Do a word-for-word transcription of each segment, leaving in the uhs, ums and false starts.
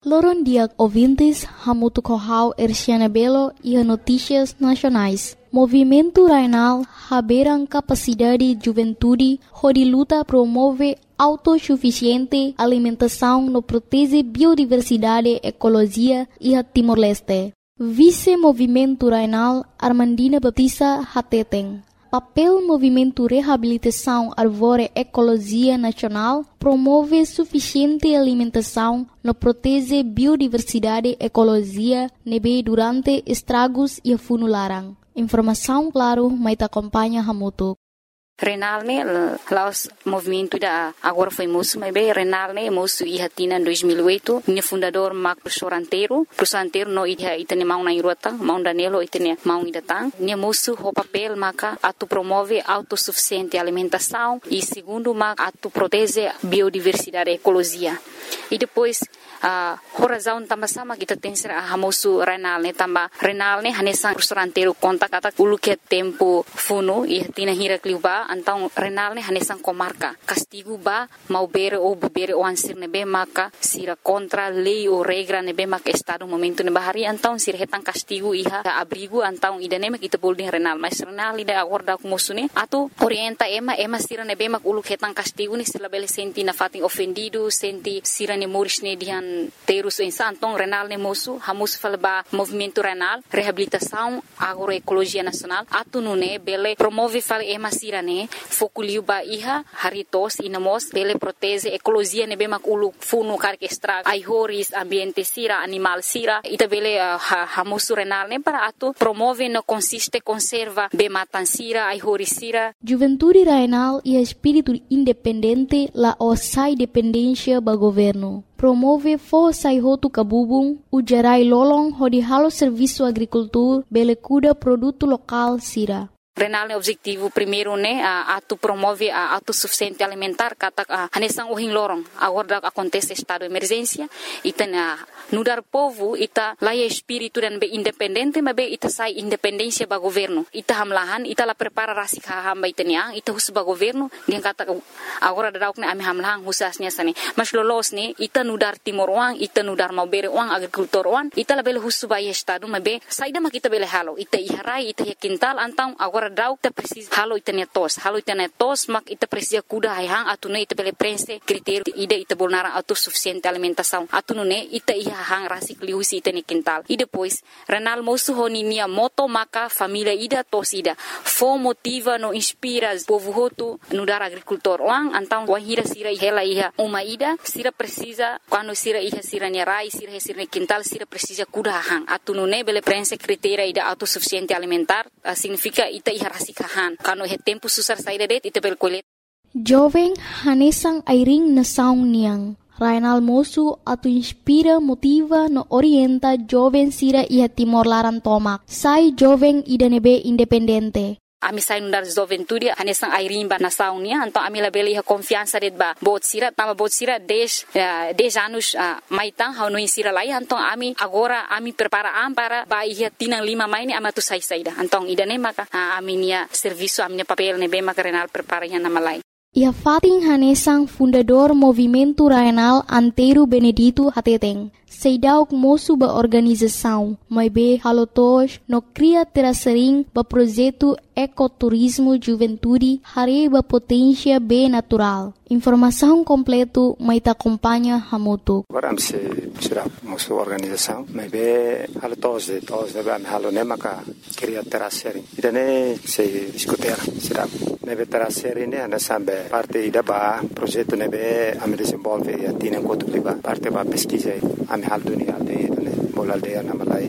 Loron dia ouvintes, hamutu kohau Erciana Belo e notícias nacionais. Movimento Rainal haberam capacidade de juventude, onde luta promove autossuficiente alimentação no protege biodiversidade, ecologia e a Timor-Leste. Vice-Movimento Rainal Armandina Baptista Hateteng. Papel Movimento Reabilitação Árvore Ecologia Nacional promove suficiente alimentação no protege biodiversidade, ecologia, nebe durante estragos e funularan. Informação claro, mas acompanha Hamutu. Renal ne laos movimento da agora foi moço, mas bem Renal ne moço e hatina em dois mil e oito, minha fundador Mark Soranteiro, Soranteiro no ida itane mau na irota, mau danelo itane mau idatang, minha moço o papel maca atu promove autossuficiente alimentação e segundo maca atu protege biodiversidade e ecologia. E depois a uh, razão também sama kita tem ser a moço Renal ne tamba Renal ne hanesan Soranteiro conta kata ulu que tempo funo e hatina hira kliuba então Renal ne hanesan comarca castigo ba mau bere ou bere ou ansir nebe maka sira contra lei ou regra nebe maka estado momento nebe hari então sira hetan castigo iha abrigo então idane mak kita bolding Renal mas Renal ida acorda com moço ne atu orienta ema ema sira nebe mak ulu hetan castigo ni sila bele senti na fatin ofendido senti sira ne moris ne dihan terus insa então Renal ne moço hamus falba movimento Renal reabilitação agroecologia nacional atu nune bele promove fale ema sira ne fokuliu ba iha haritos inamos bele protege ecologia nebe mak ulu funu karke extra aihoris ambiente sira animal sira ita bele uh, ha, hamusu Renal ne para atu promove no consiste conserva be matan sira aihoris sira. Juventude Rainal e espírito independente la osai dependência ba governo. Promove fo sai hotu kabubung ujarai lolong hodi halo serviço agricultura bele cuida produto local sira. Renal ne objetivo primeiro ne uh, atu promove a uh, autossuficiente alimentar kata uh, hanesang uhing lorong agora acontece estado de emergência ita na nudar povo ita laia espírito dan be independente mas be ita sai independência ba governo ita hamlahan ita la prepara rasik hamba ita nia ita hus ba governo dia kata agora dauk ne ami hamlahan husasnya sane mas lolos ne ita nudar timor uang ita nudar mau bere uang agrikultor uang ita la bele hus ba estado mas be saida mak ita bele halo ita iharai ita ya kintal antang agora dauk ta precisa halo itane tos halo itane tos mak ita precisa kuda hang atune ita bele prense critério ida ita bolnara autossuficiente alimentação atune ita iha hang rasik liusi itane quintal e depois Renal moço honi nia moto maka família ida tos ida fo motiva no inspira povo hotu no dar agricultor lang antang wan hira sira hela iha uma ida sira precisa quando sira iha sira nia rai sira sira quintal sira precisa kuda hang atune bele prense critério ida autossuficiente alimentar uh, significa ita iha rasikahan kano he tempo susar saída det ita bel kolet jovem hanesang airing na saung niang Rainal moço atu inspira motiva no orienta jovem sira iha Timor Laran tomak sai jovem ida nebe independente. Ami sai nundar juventude hanesang airing ba nasaung nia então ami la bele iha confiança det ba bot sira tama bot sira dez dez anos uh, maitang hau no insira lai então ami agora ami prepara am para ba iha tinang lima mai ni amatu sai saida então ida ne maka uh, ami nia serviço ami papel ne be maka Renal prepara iha nama lai. Ia Fatin Hanesang fundador Movimento Rainal Antero Benedito Hateteng. Seidauk moço ba organização, mas be halotos no cria terasering ba projeto ecoturismo juventude hare ba potência be natural. Informação completo mai ta acompanha Hamutu. Agora se será moço organização, mas be halotos de tos de ba halo nemaka cria terasering. Idane se discutir será nebe terasering ne ana sambe parte ida ba projeto nebe am desenvolve a tina kotu liba parte ba pesquisa am hal dunia de bol aldeia na Malai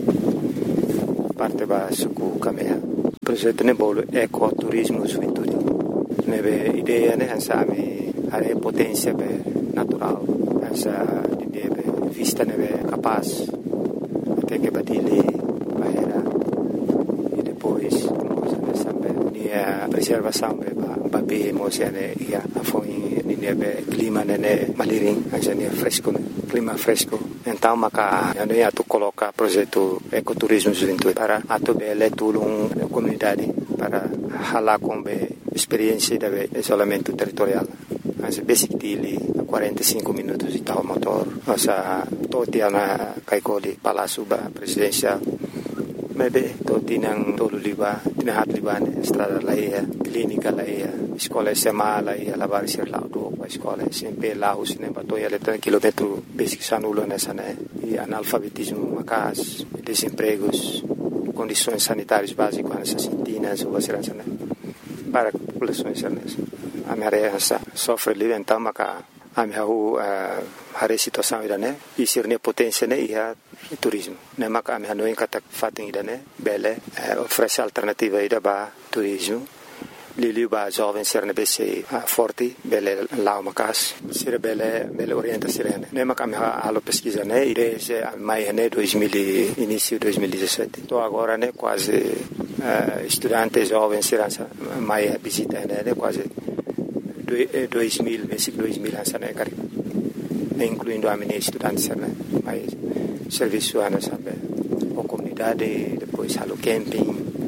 parte ba suku kamea projeto ne bol ecoturismo juventude nebe ideia ne ansami are potência be natural asa de be vista nebe capaz até que batile bahera e depois nós sambe nia preservação be ba be mosiane ia foi nebe clima ne maliring asa ne fresco clima fresco então maka ano ia tu coloca projeto ecoturismo juventude para atu bele tulung comunidade para hala com be experiência de isolamento territorial as basic dili quarenta e cinco minutos de tal motor nossa totia na kaikoli Palácio ba presidencial. Maybe to tinang tolo liba, tinahat liba ne estrada laia, clínica laia, escola S M A laia, lavar ser lá do a escola S M P lá o cinema to ia letra quilômetro basic sanulo nessa né e analfabetismo macas, desempregos, condições sanitárias básicas nessas sintinas ou vacinas né para populações nessa. A minha sofre ali então maca a minha a situação ida né e ser ne potência né ia turismo né maca a minha não encata fatem ida né bele oferece alternativa ida ba turismo lili ba jovem ser ne bese forte bele lá macas ser bele bele orienta serena né maca a minha alo pesquisa né desde maio né dois mil início dois mil e dezessete tô agora né quase estudantes jovens serão maio visita né quase dois mil basic dois mil essa né cara incluindo a minha estudantes né mas serviço ana sabe a comunidade depois halo camping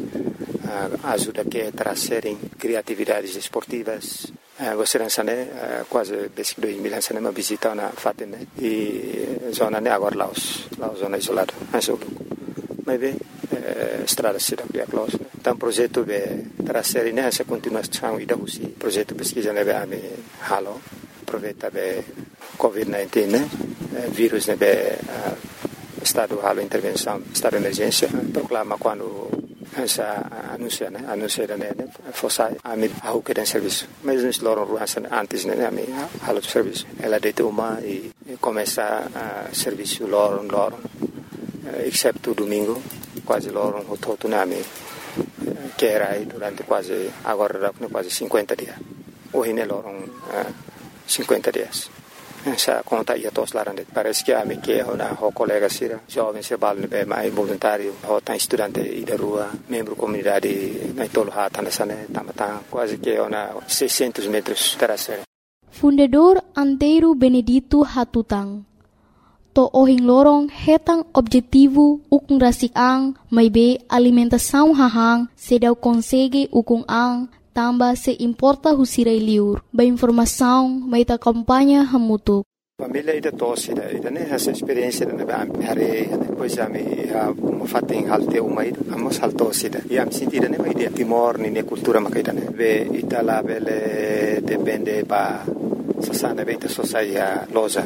ajuda que trazerem criatividades esportivas você não sabe quase basic dois mil essa né uma visita na fatem né e zona né agora lá os lá zona isolada mas mas bem estrada cidade é close então projeto de trazer nessa continuação e da usi projeto pesquisa né a me halo aproveita be covid dezenove né vírus né be estado halo intervenção estado de emergência proclama quando essa anuncia né anuncia né fosse a me a que den serviço mas nos loram ruas antes né a me halo serviço ela de uma e começa a serviço loram loram exceto domingo quase loram o todo na me que era aí durante quase agora quase cinquenta dias hoje né loram cinquenta dias essa conta ia todos lá parece que a me que na o colega sira jovem se bal ne mais voluntário o tá estudante e da rua membro comunidade na tolo hata nessa né tamata quase que na seiscentos metros terasera Fundador Antero Benedito Hatutang to ohing lorong hetang objetivo ukung rasik ang may be alimentação hahang sedaw konsege ukung ang tamba se importa husiray liur ba informação may ta kampanya hamutuk família ida tosse ida ida né essa experiência da ba hare depois a me a fating halte uma ida amos haltosse ida e am sentida né ida timor ni ne cultura makaida né ve itala vele depende ba sasana beta sosaia loja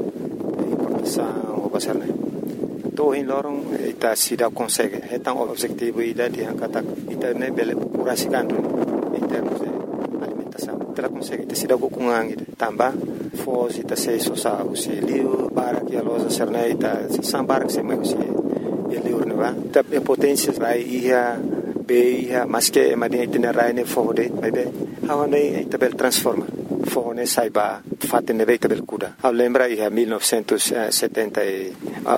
o basarne to in lorong ita sida consegue hetang objetivo ida di angkata ita ne bele kurasikan em termos de alimentação ita consegue ita sida kukungang ida tamba fos ita sei sosa usi liu para que a loja serne ita sambar que se mai usi liu ne va ita potência rai ia be ia mas que madin ita rai ne fode bebe hawane ita bel transforma fone saiba fatte ne veita bel kuda a lembra ia mil novecentos e setenta e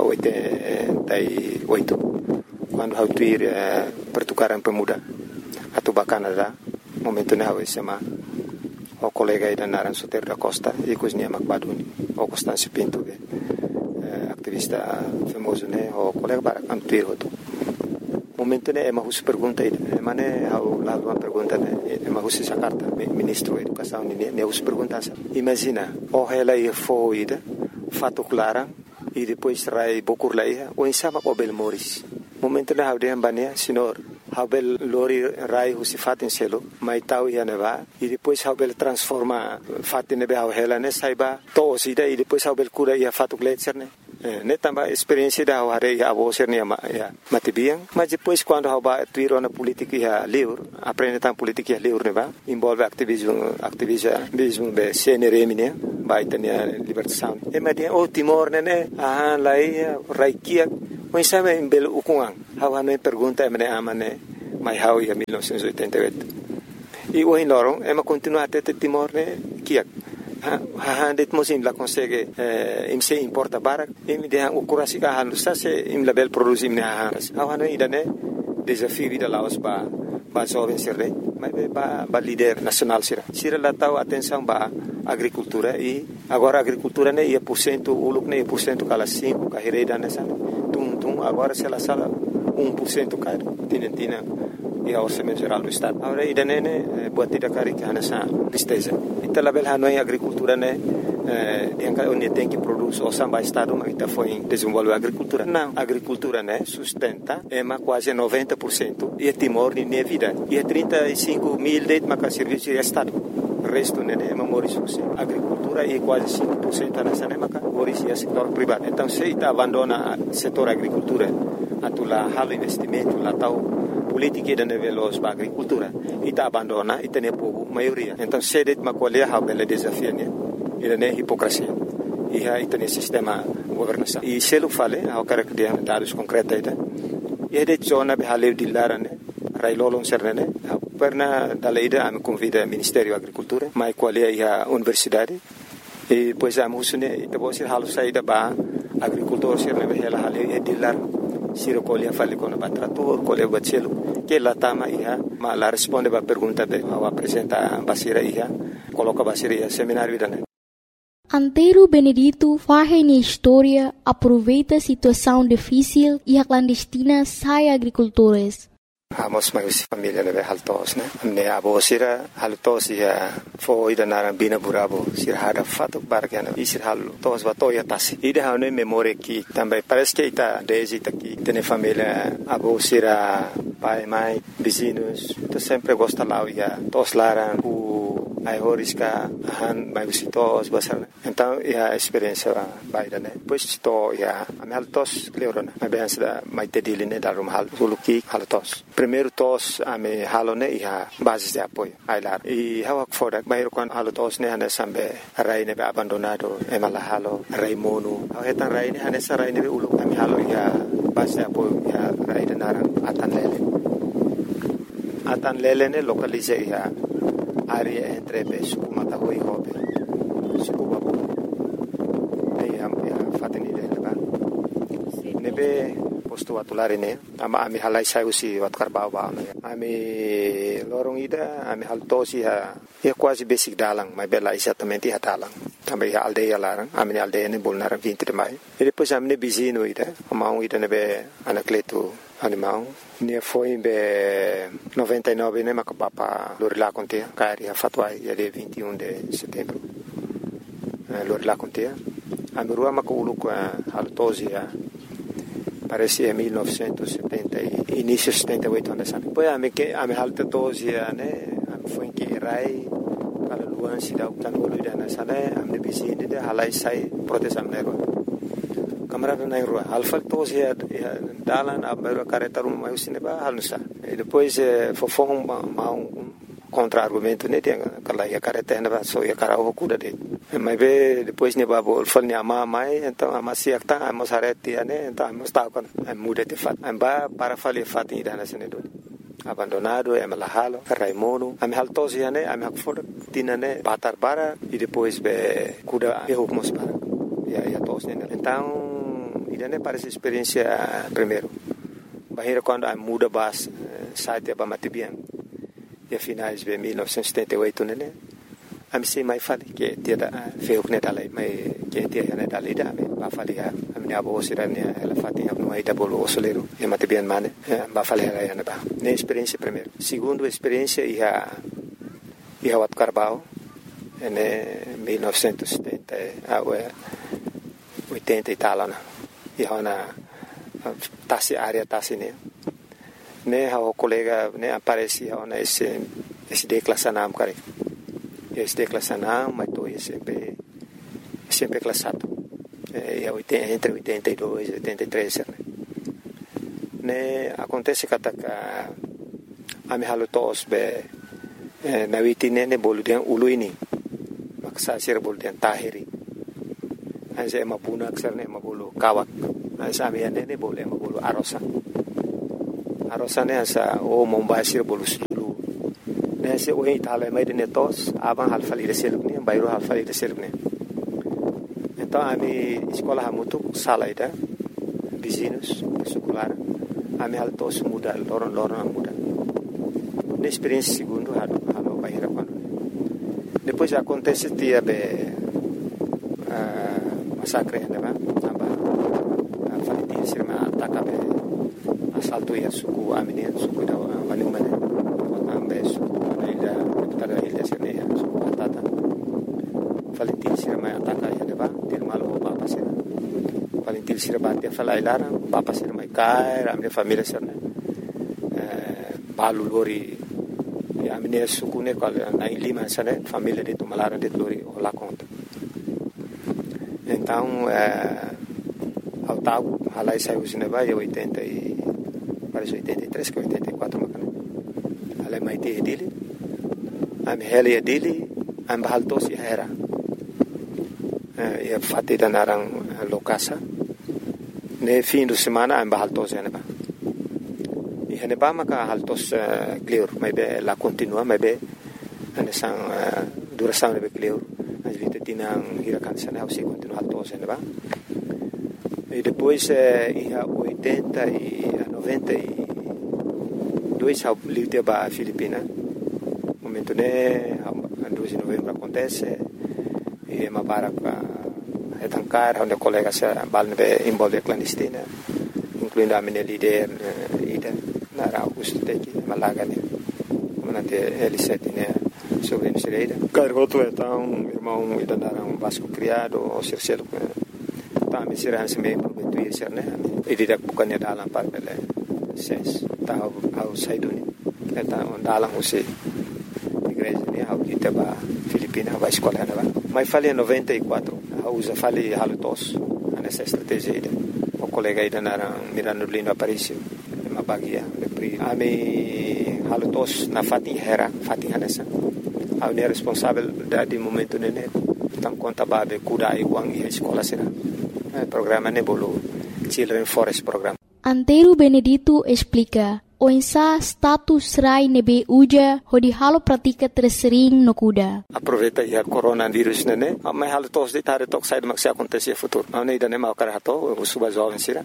oito quando hau tuir pertukaran pemuda atau Canada momento ne hau sema o colega ida naran Soter da Costa e cosnia Macbaduni o Constâncio Pinto be activista famoso ne o colega para antuir hoto momento ne ema hus pergunta ida mane hau lá uma pergunta ne ema hus essa carta ministro da educação ne ne hus pergunta imagina o ela ia foi ida fato clara e depois rai bokur lai o insama o bel moris momento ne hau de ambania senhor hau bel lori rai hus fatin selo mai tau ia neva e depois hau bel transforma fatin ne hau ela ne saiba to sida e depois hau bel cura ia fato gletser ne ne tamba experiência da hare a vocer ne ya matibiang mas depois quando hau ba tuiro na política ia liur aprende tam política ia liur ne ba envolve ativismo ativismo be C N R M ne ba itania libertação e madia o timor ne ne ah lai raikia mas sabe em belo ukungang hau ne pergunta me amane mai hau ia mil novecentos e oitenta e oito e o in lorong ema continua até timor ne kiak ha det mosim la consegue im se importa barak im de o kurasi ka han sa se im label produce im ne ha ha ida ne desafio vida laos ba ba jovem sirre mas ba ba líder nacional sira sira la tau atenção ba agricultura e agora agricultura ne ia por cento o look ne por cento kala cinco ka hereda nessa tum tum agora se la sala um por cento ka tinentina e a orçamento geral do estado agora ida ne ne buat tidak kari ka nessa tristeza ita label hanoi agricultura ne Yang onde tem que produzir o samba estado, mas está foi desenvolver a agricultura. Não, a agricultura, né, sustenta é mais quase noventa por cento e é Timor de minha vida. E é trinta e cinco mil de marca serviço de estado. O resto, né, é memória a agricultura e quase cinco por cento nessa né, marca é setor privado. Então, se está abandona o setor agricultura, atular halo investimento, lá tal política de nível da agricultura, e está abandona e tem povo maioria. Então, se det uma colher há bela desafio, né? Ele não é hipocrisia. E aí tem sistema governação. E se ele fala, há cara que tem dados concretos aí, e é de zona de haleu de lara, né? Railolon serne, perna da lei da me convida Ministério da Agricultura, mas qual é a universidade? E depois a música, e depois se halu saída ba agricultor serne be ela haleu é de lara. Se recolhe fale com o trator, colhe o bacelo, que lá tama ia, mas lá responde a pergunta be, ao apresenta basira ia, coloca basira ia seminário da né. Antero Benedito faz na história, aproveita a situação difícil e a clandestina sai agricultores. Amos mais família leve haltos, né? Ne abo sira haltos ia foi da narambina burabo sira hada fato bargana e sira haltos batoya tasi. E de hane memória que também parece que está desde aqui tem família abo sira pai mãe vizinhos, tu sempre gosta lá ia tos laran o ai horisca han mai visitos basar. Então a experiência vai da né. Pois to ia a haltos leorona. A bem da mai tediline da rum hal suluki haltos. Primeiro tos a me halone ia base de apoio ailar e hawak foda bairo kan halotos ne hane sambe rai ne abandonado e mala halo rai mono heta rai ne hane sa rai ne ulu kami halo ia base de apoio ia rai de naran atan lele atan lele ne localize ia área entre be suku mata hoi hobe suku babu e am ia fateni de ba nebe posto atulare ne ama ami halai sai usi wat karbau ba no ami lorong ida ami haltosi ha ya quasi basic dalang mai bela exatamente ha dalang também ha aldeia larang ami aldeia ne bolnar vinte de mai e depois ami ne bizino ida amau ida ne be anacleto animal ne foi be noventa e nove ne makapapa lorila contea cari ha fatwai ya de vinte e um de setembro lorila contea ami rua makulu kwa haltosi ha parece em mil novecentos e setenta e início de setenta e oito anos. Depois a me que a me halta doze né, a me foi que rai para luan se dá o tanolo da na sala, a me vizinho de halai sai proteção nero. Camarada na rua, alfa doze é dala na beira careta uma mais cinema halnusa. E depois fofo um um contra-argumento né, tem aquela ia careta na só ia cara o cuida de. Mas be depois ne babo fal ne ama mai então ama siak ta amos hareti ane então amos ta kon muda te fat amba para fali fat ida na sene do abandonado é malahalo raimono am haltosi ane am hakfor tinane batar bara e depois be kuda e hukmos para ya ya tos ne então ida ne parece experiência primeiro bahira quando am muda bas site ba matibian e finais be mil novecentos e setenta e oito né am sei mai fali que tiada feu ne dalai mai que tiada ne dalai da me ba fali ha am ne abo sirane ela fati am mai da bolo osolero e mate bien mane ba fali ha ya ne ba ne experiência primeiro segundo experiência ia ia wat carbao ne mil novecentos e setenta a oitenta e tal na ia na tasi área tasi ne ne ha o colega ne aparecia na esse esse declassanam care este declassanam mas tô sempre sempre classado é entre oitenta e dois e oitenta e três né ne acontece que a a me halotos be na vitine ne boludian uluini maksa sir boludian tahiri asa ema puna aksar ne mabulu kawak asa me ne ne bolu mabulu arosa arosa ne asa o mombasir bolu sulu ne se o itala mai de netos aban halfali de selukni bayro halfali de selukni então a mi escola hamutu sala ida vizinhos secular a mi altos muda loron loron muda ne experiência segundo halo halo bayra quando depois acontece dia be massacre né ba aba faliti sirma ataka be assalto ya suku amini suku da wani mane ambe suku ida tada ilha sene suku atata faliti sirma ataka sira bate fala ilara papa sira mai kai a minha família sira né balu lori a minha suku né qual na Lima sira família de Tumalara de lori lá conta então ao tago halai saiu cinema em oitenta e parece oitenta e três que oitenta e quatro macana halai mai te dele a minha heli dele a bahal tos era e fatti da narang lokasa ne fim de semana a bahal tos ene ba e ene ba maka haltos clear mai be la continua mai be ane sang duração be clear as vite tinang hirakan sana se continua haltos ene ba e depois e a oitenta e a noventa e dois ao livre ba Filipina momento ne a dois de novembro acontece e uma barca é tancar onde colegas balne envolve clandestina incluindo a minha líder ida na Augusto Teki Malaga né comandante L sete né sobre a Cireira cargo tu então irmão ida na um Vasco criado o Circelo tá me será se meio prometo ir né e didak bukannya dalam par bele ses tá ao saiduni então dalam você igreja né ao que tava Filipina vai escola né mas falei em noventa e quatro a usa falei halutos nessa estratégia o colega ida na Mirando Lindo Aparício uma bagia repri a me halutos na Fatih Hera Fatih nessa a unir responsável de momento nene então conta babe kuda e uang e escola será programa nebolo Children Forest Program. Antero Benedito explica o insa status rai nebe uja hodi halo pratika tersering no kuda. Aproveita ya coronavírus nene, mas halo tos de tare tok sai de maxi acontecer futuro. Não ida nem mau karato, o suba jovem sira.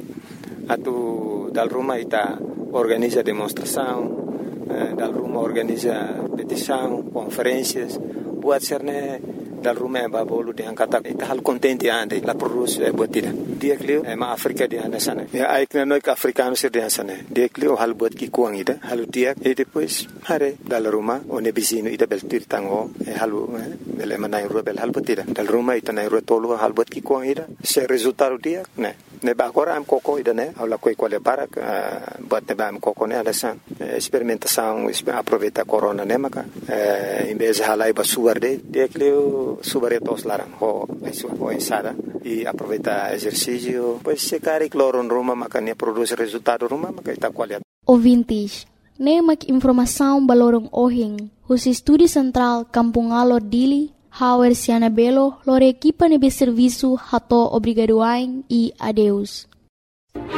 Atu dal Roma ita organiza demonstração, dal Roma organiza petição, conferências, buat serne dal Roma ba bolu de angkata ita hal contente ande la produce e botida. Dia klio e ma Afrika di anda sana. Ya aikna no ka africano sir di sana. Dia klio hal bot ki kuang ida, halu dia e depois hare dal Roma o ne bisino ida bel tirtango e halu bel manai rubel hal botida. Dal Roma ita na ro tolu hal bot ki kuang ida. Se resultado dia, ne. Ne ba agora am coco ida ne, ala coi quale para bot ne ba am coco ne ala san. Experimentação, aproveita corona ne maka. Em vez halai ba suarde, dia klio subaretos larang ho ho ensada e aproveita exercício pois se cari cloro em Roma makanya produz resultado Roma maka ita qualidade. Ouvintes, nemak informação balorong ohing, os estúdio central Kampung Alor Dili, Hauer Siana Belo, lore equipa nebe serviço hato obrigadoain e adeus.